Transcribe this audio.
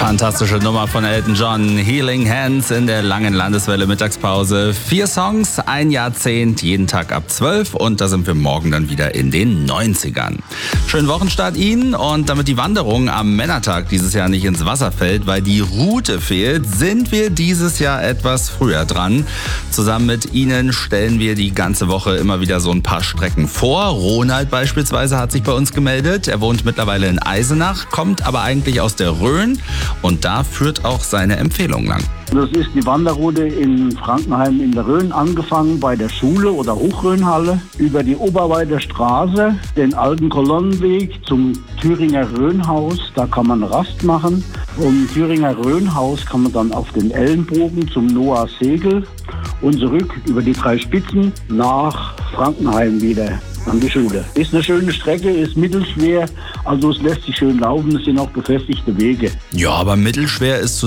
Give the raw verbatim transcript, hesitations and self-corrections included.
Fantastische Nummer von Elton John, Healing Hands in der langen Landeswelle Mittagspause. Vier Songs, ein Jahrzehnt, jeden Tag ab zwölf und da sind wir morgen dann wieder in den neunzigern. Schönen Wochenstart Ihnen und damit die Wanderung am Männertag dieses Jahr nicht ins Wasser fällt, weil die Route fehlt, sind wir dieses Jahr etwas früher dran. Zusammen mit Ihnen stellen wir die ganze Woche immer wieder so ein paar Strecken vor. Ronald beispielsweise hat sich bei uns gemeldet. Er wohnt mittlerweile in Eisenach, kommt aber eigentlich aus der Rhön. Und da führt auch seine Empfehlung lang. Das ist die Wanderroute in Frankenheim in der Rhön, angefangen bei der Schule oder Hochrhönhalle, über die Oberweiter Straße, den alten Kolonnenweg zum Thüringer Rhönhaus. Da kann man Rast machen. Vom Thüringer Rhönhaus kann man dann auf den Ellenbogen zum Noah Segel und zurück über die drei Spitzen nach Frankenheim wieder an die Schule. Ist eine schöne Strecke, ist mittelschwer, also es lässt sich schön laufen, es sind auch befestigte Wege. Ja, aber mittelschwer ist zu